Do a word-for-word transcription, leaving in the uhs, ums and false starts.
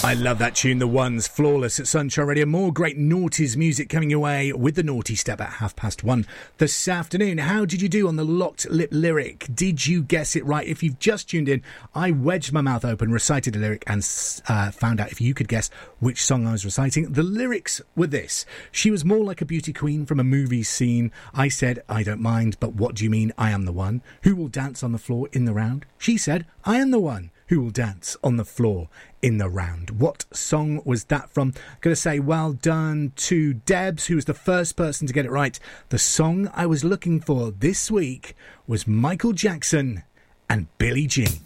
I love that tune, The Ones, Flawless at Sunshine Radio. More great Naughties music coming your way with the Naughty Step at half past one this afternoon. How did you do on the locked lip lyric? Did you guess it right? If you've just tuned in, I wedged my mouth open, recited the lyric and uh, found out if you could guess which song I was reciting. The lyrics were this. She was more like a beauty queen from a movie scene. I said, I don't mind, but what do you mean I am the one? Who will dance on the floor in the round? She said, I am the one who will dance on the floor in the round. What song was that from? I'm going to say well done to Debs, who was the first person to get it right. The song I was looking for this week was Michael Jackson and Billie Jean.